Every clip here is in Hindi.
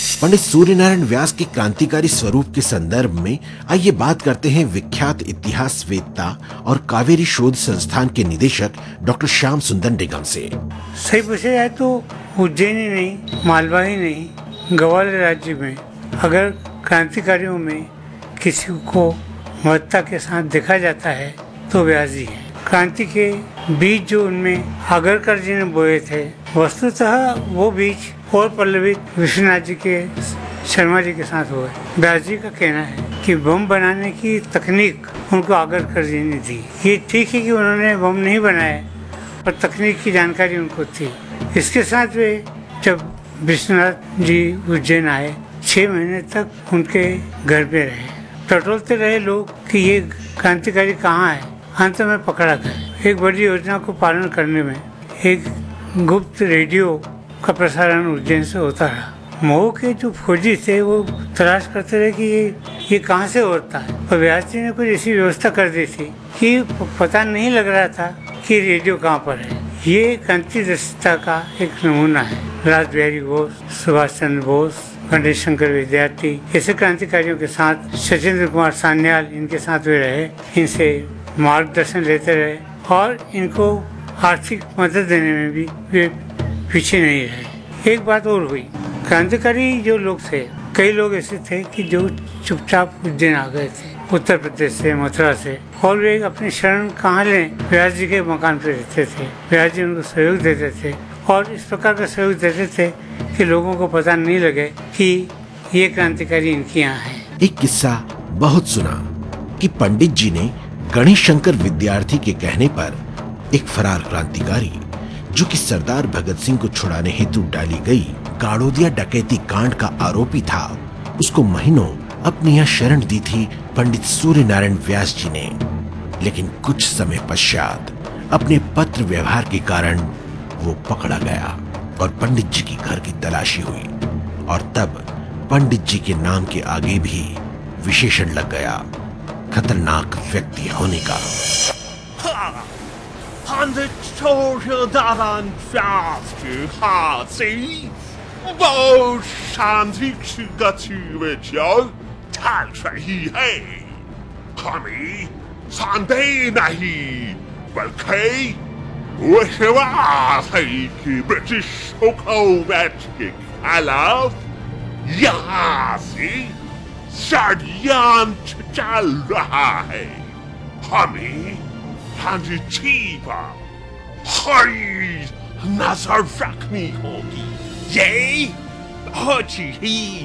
पंडित सूर्यनारायण व्यास के क्रांतिकारी स्वरूप के संदर्भ में आइए बात करते हैं विख्यात इतिहासवेत्ता और कावेरी शोध संस्थान के निदेशक डॉक्टर श्याम सुंदर निगम से। सही पूछा जाए तो उज्जैन ही नहीं, मालवा ही नहीं, ग्वालियर राज्य में अगर क्रांतिकारियों में किसी को महत्ता के साथ देखा जाता है तो व्यास जी है। क्रांति के बीज जो उनमें आगरकर जी ने बोए थे, वस्तुतः वो बीज और पल्लवित विश्वनाथ जी के शर्मा जी के साथ हुए। व्यास जी का कहना है कि बम बनाने की तकनीक उनको आगरकर जी ने दी। ये ठीक है कि उन्होंने बम नहीं बनाया, पर तकनीक की जानकारी उनको थी। इसके साथ वे जब विश्वनाथ जी उज्जैन आए, 6 महीने तक उनके घर पे रहे। टटोलते रहे लोग कि ये क्रांतिकारी कहाँ है। अंत में पकड़ा गया। एक बड़ी योजना को पालन करने में एक गुप्त रेडियो का प्रसारण उज्जैन से होता रहा। मऊ के जो फौजी थे वो तलाश करते रहे कि ये कहाँ से होता है। और व्यास जी ने कुछ ऐसी व्यवस्था कर दी थी कि पता नहीं लग रहा था कि रेडियो कहाँ पर है। ये क्रांतिदर्शिता का एक नमूना है। रासबिहारी बोस, सुभाष चंद्र बोस, गणेश शंकर विद्यार्थी ऐसे क्रांतिकारियों के साथ सचिंद्र कुमार सान्याल इनके साथ वे रहे। इनसे मार्गदर्शन लेते रहे और इनको आर्थिक मदद देने में भी वे पीछे नहीं रहे। एक बात और हुई, क्रांतिकारी जो लोग थे, कई लोग ऐसे थे कि जो चुपचाप उज्जैन आ गए थे उत्तर प्रदेश से, मथुरा से, और वे अपनी शरण कहाँ लें। व्यास जी के मकान पर रहते थे। व्यास जी उनको सहयोग देते थे और इस प्रकार का सहयोग देते थे कि लोगों को पता नहीं लगे कि ये क्रांतिकारी इनके यहाँ है। एक किस्सा बहुत सुना कि पंडित जी ने गणेश शंकर विद्यार्थी के कहने पर एक फरार क्रांतिकारी जो कि सरदार भगत सिंह को छुड़ाने हेतु डाली गई गाड़ोदिया डकैती कांड का आरोपी था, उसको महीनों अपने यहाँ शरण दी थी पंडित सूर्यनारायण व्यास जी ने। लेकिन कुछ समय पश्चात अपने पत्र व्यवहार के कारण वो पकड़ा गया और पंडित जी की घर की तलाशी हुई और तब पंडित जी के नाम के आगे भी विशेषण लग गया, खतरनाक व्यक्ति होने का। पंडित सूर्यनारायण व्यास की हाथी बहुत शांति की गतिविधियां चल रही है। हमें संदेह नहीं बल्कि विश्वास है कि ब्रिटिश हुकूमत के खिलाफ यहाँ से षड्यंत्र चल रहा है। हमें पंडित जी पर कड़ी नजर रखनी होगी। ये बहुत ही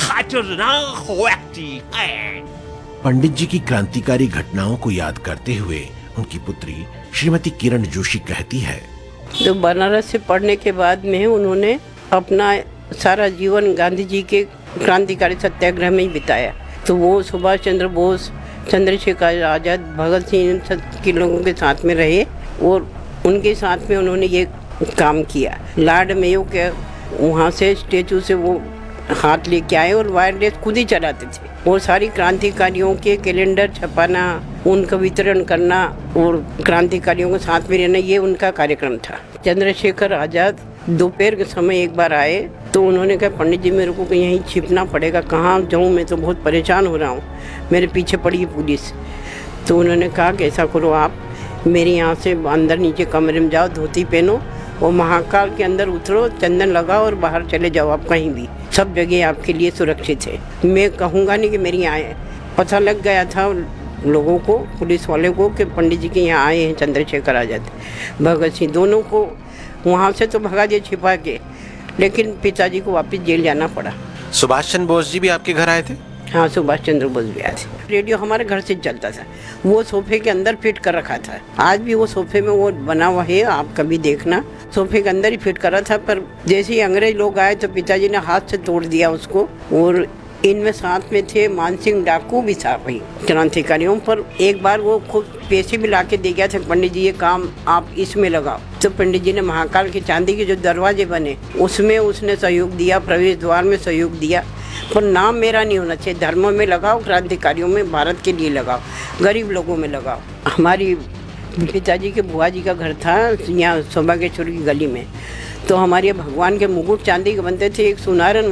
खतरनाक व्यक्ति है। पंडित जी की क्रांतिकारी घटनाओं को याद करते हुए उनकी पुत्री श्रीमती किरण जोशी कहती है, तो बनारस से पढ़ने के बाद में उन्होंने अपना सारा जीवन गांधी जी के क्रांतिकारी सत्याग्रह में ही बिताया। तो वो सुभाष चंद्र बोस, चंद्रशेखर आज़ाद, भगत सिंह के लोगों के साथ में रहे और उनके साथ में उन्होंने ये काम किया। लॉर्ड मेयो के वहाँ से स्टेचू से वो हाथ लेके आए और वायरलेस खुद ही चलाते थे। और सारी क्रांतिकारियों के कैलेंडर छपाना, उनका वितरण करना और क्रांतिकारियों के साथ में रहना, ये उनका कार्यक्रम था। चंद्रशेखर आज़ाद दोपहर के समय एक बार आए तो उन्होंने कहा, पंडित जी मेरे को यहीं छिपना पड़ेगा, कहाँ जाऊँ, मैं तो बहुत परेशान हो रहा हूँ, मेरे पीछे पड़ी है पुलिस। तो उन्होंने कहा कि ऐसा करो, आप मेरे यहाँ से अंदर नीचे कमरे में जाओ, धोती पहनो और महाकाल के अंदर उतरो, चंदन लगाओ और बाहर चले जाओ, आप कहीं भी, सब जगह आपके लिए सुरक्षित है। मैं कहूँगा नहीं कि मेरी यहाँ है। पता लग गया था लोगों को, पुलिस वाले को, कि पंडित जी के यहाँ आए हैं चंद्रशेखर आज़ाद, भगत सिंह, दोनों को वहाँ से तो भगा दिया छिपा के, लेकिन पिताजी को वापस जेल जाना पड़ा। सुभाष चंद्र बोस जी भी आपके घर आए थे? हाँ, सुभाष चंद्र बोस भी आए थे। रेडियो हमारे घर से चलता था, वो सोफे के अंदर फिट कर रखा था। आज भी वो सोफे में वो बना हुआ है, आप कभी देखना, सोफे के अंदर ही फिट करा था। पर जैसे ही अंग्रेज लोग आए तो पिताजी ने हाथ से तोड़ दिया उसको। और इनमें साथ में थे मानसिंह डाकू भी था भाई क्रांतिकारियों पर। एक बार वो खुद पैसे भी ला के दे गया था, पंडित जी ये काम आप इसमें लगाओ। तो पंडित जी ने महाकाल के चांदी के जो दरवाजे बने उसमें उसने सहयोग दिया, प्रवेश द्वार में सहयोग दिया। पर नाम मेरा नहीं होना चाहिए, धर्मों में लगाओ, क्रांतिकारियों में, भारत के लिए लगाओ, गरीब लोगों में लगाओ। हमारी पिताजी के बुआ जी का घर था यहाँ सौभाग्येश्वरी की गली में। तो हमारे भगवान के मुकुट चांदी के बनते थे, एक सुनारन मारी थी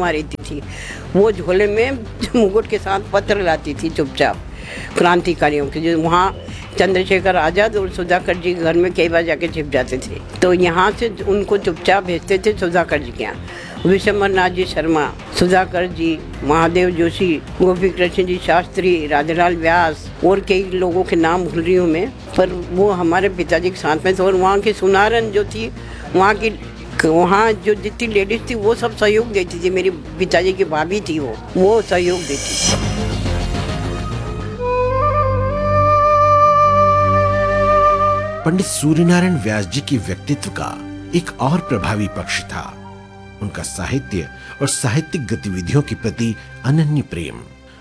थी। वो झोले में मुकुट के साथ पत्र लाती थी चुपचाप क्रांतिकारियों के, जो वहाँ चंद्रशेखर आज़ाद और सुधाकर जी घर में कई बार जाके छिप जाते थे, तो यहाँ से उनको चुपचाप भेजते थे सुधाकर जी के यहाँ। विशंबरनाथ जी शर्मा, सुधाकर जी, महादेव जोशी, गोपी कृष्ण जी शास्त्री, राधालाल व्यास और कई लोगों के नाम भूल रही हूँ मैं, पर वो हमारे पिताजी के साथ में थे। और वहाँ की सुनारन जो थी, वहाँ जो जितनी लेडीज थी वो सब सहयोग देती थी। मेरी पिताजी की भाभी थी, वो सहयोग देती थी। पंडित सूर्यनारायण व्यास जी के व्यक्तित्व का एक और प्रभावी पक्ष था उनका साहित्य और साहित्यिक गतिविधियों के प्रति अनन्य प्रेम।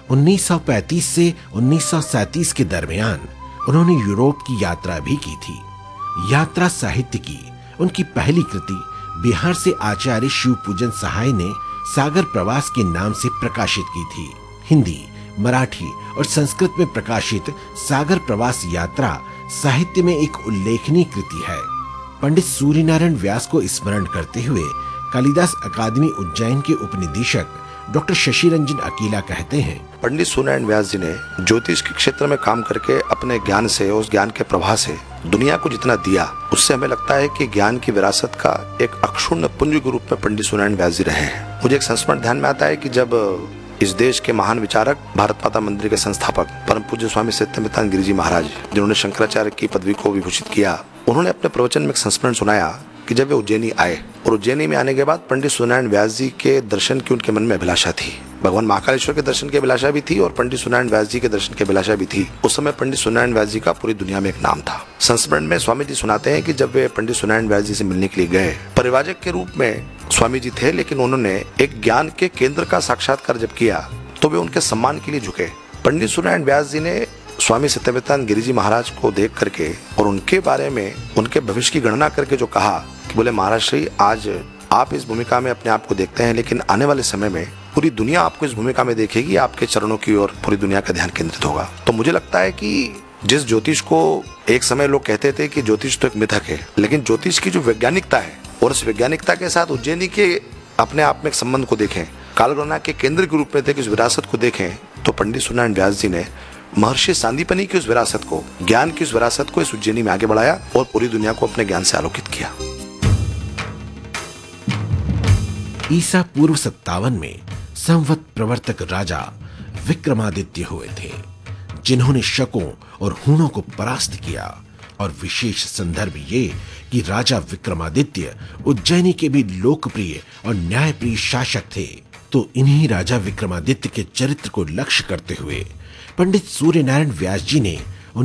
1935 से 1937 के दरमियान उन्होंने यूरोप की यात्रा भी की थी। यात्रा साहित्य की उनकी पहली कृति बिहार से आचार्य शिवपूजन सहाय ने सागर प्रवास के नाम से प्रकाशित की थी। हिंदी, मराठी और संस्कृत में प्रकाशित सागर प्रवास यात्रा साहित्य में एक उल्लेखनीय कृति है। पंडित सूर्यनारायण व्यास को स्मरण करते हुए कालिदास अकादमी उज्जैन के उपनिदेशक डॉक्टर शशि रंजन अकेला कहते हैं, पंडित सूर्यनारायण व्यास जी ने ज्योतिष के क्षेत्र में काम करके अपने ज्ञान से, उस ज्ञान के प्रभाव से दुनिया को जितना दिया, उससे हमें लगता है कि ज्ञान की विरासत का एक अक्षुण्ण पुंज के रूप में पंडित सूर्यनारायण व्यास जी रहे हैं। मुझे एक संस्मरण ध्यान में आता है कि जब इस देश के महान विचारक, भारत माता मंदिर के संस्थापक परम पूज्य स्वामी सत्यमितानंद गिरिजी महाराज, जिन्होंने शंकराचार्य की पदवी को विभूषित किया, उन्होंने अपने प्रवचन में एक संस्मरण सुनाया कि जब वे उज्जैनी आए और उज्जैनी में आने के बाद पंडित सूर्यनारायण व्यास जी के दर्शन की उनके मन में अभिलाषा थी। भगवान महाकालेश्वर के दर्शन की अभिलाषा भी थी और पंडित सूर्यनारायण व्यास जी के दर्शन की अभिलाषा भी थी। उस समय पंडित सूर्यनारायण व्यास जी का पूरी दुनिया में एक नाम था। संस्मरण में स्वामी जी सुनाते हैं कि जब वे पंडित सूर्यनारायण व्यास जी से मिलने के लिए गए, परिवारजक के रूप में स्वामी जी थे, लेकिन उन्होंने एक ज्ञान के केंद्र का साक्षात्कार जब किया तो वे उनके सम्मान के लिए झुके। पंडित सूर्यनारायण व्यास जी ने स्वामी सत्यमितानंद गिरिजी महाराज को देख करके और उनके बारे में, उनके भविष्य की गणना करके जो कहा कि बोले महाराज श्री, आज आप इस भूमिका में अपने आप को देखते हैं, लेकिन आने वाले समय में पूरी दुनिया आपको इस भूमिका में देखेगी, आपके चरणों की ओर पूरी दुनिया का ध्यान केंद्रित होगा। तो मुझे लगता है कि जिस ज्योतिष को एक समय लोग कहते थे कि ज्योतिष तो एक मिथक है, लेकिन ज्योतिष की जो वैज्ञानिकता है और उस वैज्ञानिकता के साथ उज्जैनी के अपने आप में एक संबंध को देखें, कालगणना के केंद्र के रूप में थे कि उस विरासत को देखें, तो पंडित सूर्यनारायण व्यास जी ने महर्षि सांदीपनी की उस विरासत को, ज्ञान की उस विरासत को इस उज्जैनी में आगे बढ़ाया और पूरी दुनिया को अपने ज्ञान से आलोकित किया। ईसा पूर्व 57 में संवत प्रवर्तक राजा विक्रमादित्य हुए थे, जिन्होंने शकों और हूणों को परास्त किया। और विशेष संदर्भ ये कि राजा विक्रमादित्य उज्जैनी के भी लोकप्रिय और न्यायप्रिय शासक थे। तो इन्हीं राजा विक्रमादित्य के चरित्र को लक्ष्य करते हुए पंडित सूर्यनारायण व्यास जी ने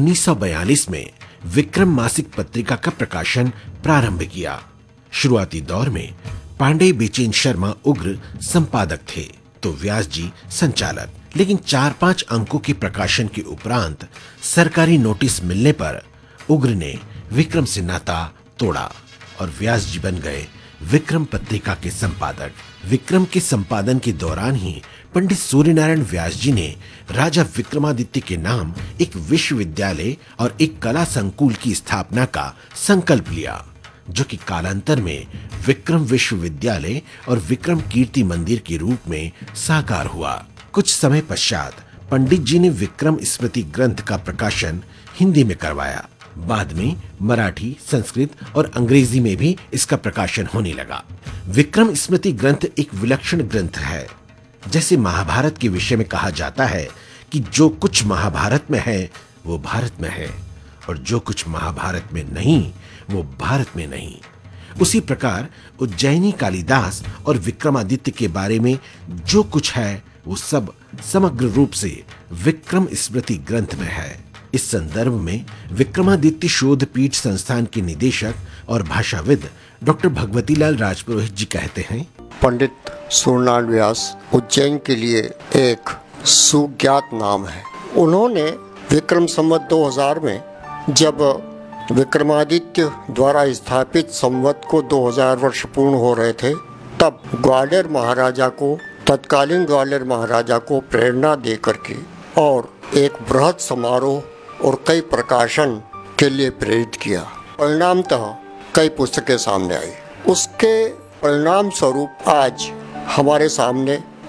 1942 में विक्रम मासिक पत्रिका का प्रकाशन प्रारंभ किया। शुरुआती दौर में पांडे बेचैन शर्मा उग्र संपादक थे तो व्यास जी संचालक, लेकिन 4-5 अंकों के प्रकाशन के उपरांत सरकारी नोटिस मिलने पर उग्र ने विक्रम से नाता तोड़ा और व्यास जी बन गए विक्रम पत्रिका के संपादक। विक्रम के संपादन के दौरान ही पंडित सूर्यनारायण व्यास जी ने राजा विक्रमादित्य के नाम एक विश्वविद्यालय और एक कला संकुल की स्थापना का संकल्प लिया, जो कि कालांतर में विक्रम विश्वविद्यालय और विक्रम कीर्ति मंदिर के रूप में साकार हुआ। कुछ समय पश्चात पंडित जी ने विक्रम स्मृति ग्रंथ का प्रकाशन हिंदी में करवाया। बाद में मराठी, संस्कृत और अंग्रेजी में भी इसका प्रकाशन होने लगा। विक्रम स्मृति ग्रंथ एक विलक्षण ग्रंथ है। जैसे महाभारत के विषय में कहा जाता है कि जो कुछ महाभारत में है वो भारत में है और जो कुछ महाभारत में नहीं वो भारत में नहीं, उसी प्रकार उज्जैनी कालिदास और विक्रमादित्य के बारे में जो कुछ है वो सब समग्र रूप से विक्रम स्मृति ग्रंथ में है। इस संदर्भ में विक्रमादित्य शोध पीठ संस्थान के निदेशक और भाषाविद डॉक्टर भगवतीलाल राजपुरोहित जी कहते हैं, पंडित सूर्यनारायण व्यास उज्जैन के लिए एक सुज्ञात नाम है। उन्होंने विक्रम संवत 2000 में जब विक्रमादित्य द्वारा स्थापित संवत को 2000 वर्ष पूर्ण हो रहे थे, तब ग्वालियर महाराजा को, तत्कालीन ग्वालियर महाराजा को प्रेरणा दे करके और एक बृहद समारोह और कई प्रकाशन के लिए प्रेरित किया। परिणामतः कई पुस्तकें सामने आई। उसके परिणाम स्वरूप आज हमारे सामने